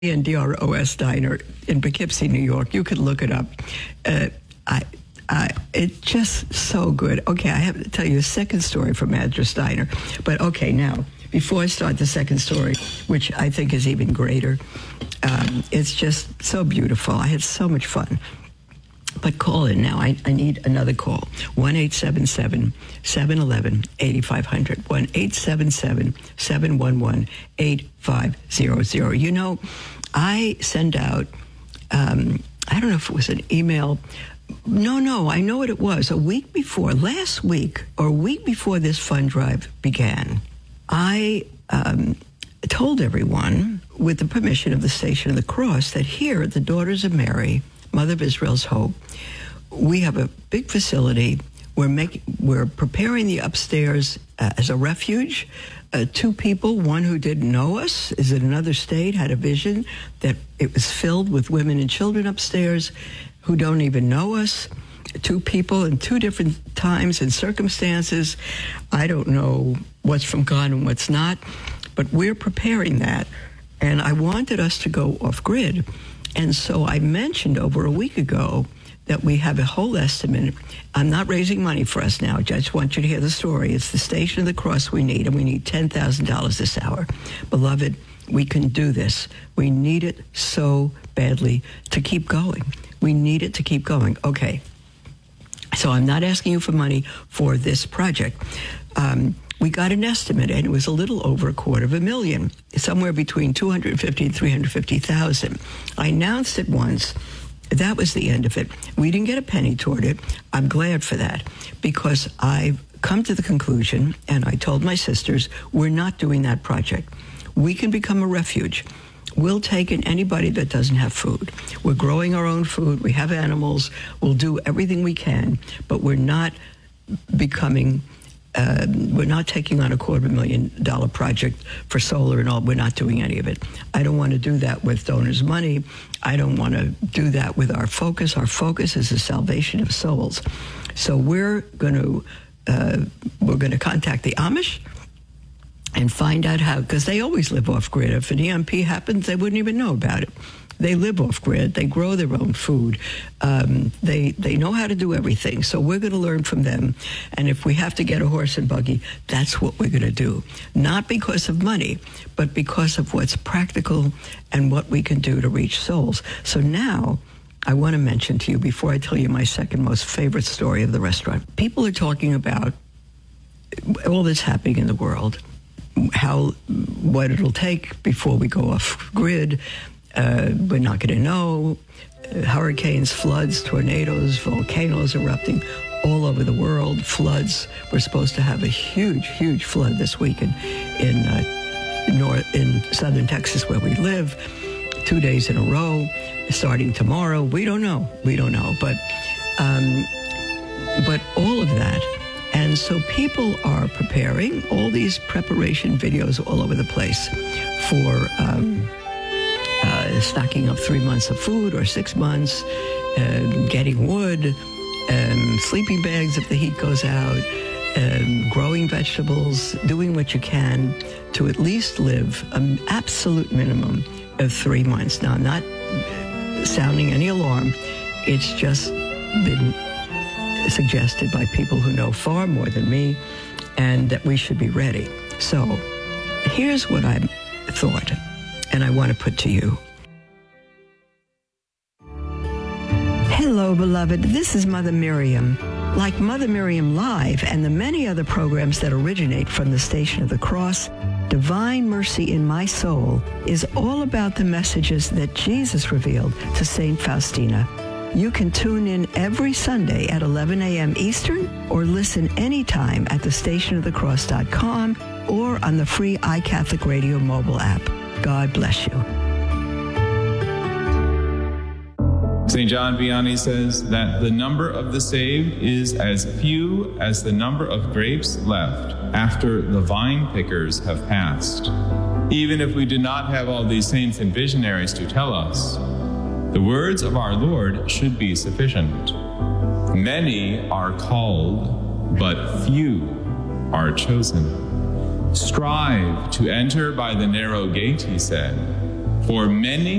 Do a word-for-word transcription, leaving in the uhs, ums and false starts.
and D R O S Diner in Poughkeepsie, New York. You could look it up. Uh, I, I, it's just so good. Okay, I have to tell you a second story from Madras Diner. But okay, now, before I start the second story, which I think is even greater, um, it's just so beautiful. I had so much fun. But call in now. I, I need another call. one eight seven seven, seven one one, eight five zero zero. one eight seven seven, seven one one, eight five zero zero. You know, I send out, um, I don't know if it was an email. No, no, I know what it was. A week before, last week, or a week before this fund drive began, I um, told everyone, with the permission of the Station of the Cross, that here at the Daughters of Mary, Mother of Israel's Hope, we have a big facility. We're making, we're preparing the upstairs uh, as a refuge. Uh, two people, one who didn't know us, is in another state, had a vision that it was filled with women and children upstairs who don't even know us. Two people in two different times and circumstances. I don't know what's from God and what's not, but we're preparing that. And I wanted us to go off grid. And so I mentioned over a week ago that we have a whole estimate. I'm not raising money for us now. I just want you to hear the story. It's the Station of the Cross we need, and we need ten thousand dollars this hour. Beloved, we can do this. We need it so badly to keep going. We need it to keep going. Okay. So I'm not asking you for money for this project. Um, we got an estimate, and it was a little over a quarter of a million, somewhere between two hundred fifty and three hundred fifty thousand. I announced it once. That was the end of it. We didn't get a penny toward it. I'm glad for that, because I've come to the conclusion, and I told my sisters, we're not doing that project. We can become a refuge. We'll take in anybody that doesn't have food. We're growing our own food. We have animals. We'll do everything we can, but we're not becoming... Uh, we're not taking on a quarter of a million dollar project for solar and all. We're not doing any of it. I don't want to do that with donors' money. I don't want to do that with our focus. Our focus is the salvation of souls. So we're going to uh, we're going to contact the Amish and find out how, because they always live off grid. If an E M P happens, they wouldn't even know about it. They live off grid. They grow their own food. Um, they they know how to do everything. So we're going to learn from them. And if we have to get a horse and buggy, that's what we're going to do. Not because of money, but because of what's practical and what we can do to reach souls. So now I want to mention to you, before I tell you my second most favorite story of the restaurant, people are talking about all that's happening in the world, how what it'll take before we go off grid. Uh, we're not going to know. Uh, hurricanes, floods, tornadoes, volcanoes erupting all over the world, floods. We're supposed to have a huge, huge flood this week in, in, uh, north, in southern Texas where we live, two days in a row, starting tomorrow. We don't know. We don't know. But, um, but all of that. And so people are preparing all these preparation videos all over the place for... Um, Uh, stocking up three months of food or six months, uh, getting wood, um, sleeping bags if the heat goes out, um, growing vegetables, doing what you can to at least live an absolute minimum of three months. Now, I'm not sounding any alarm. It's just been suggested by people who know far more than me, and that we should be ready. So here's what I thought, and I want to put to you. Hello, beloved. This is Mother Miriam. Like Mother Miriam Live and the many other programs that originate from the Station of the Cross, Divine Mercy in My Soul is all about the messages that Jesus revealed to Saint Faustina. You can tune in every Sunday at eleven a.m. Eastern, or listen anytime at the station of the cross dot com or on the free iCatholic Radio mobile app. God bless you. Saint John Vianney says that the number of the saved is as few as the number of grapes left after the vine pickers have passed. Even if we do not have all these saints and visionaries to tell us, the words of our Lord should be sufficient. Many are called, but few are chosen. Strive to enter by the narrow gate, he said, For many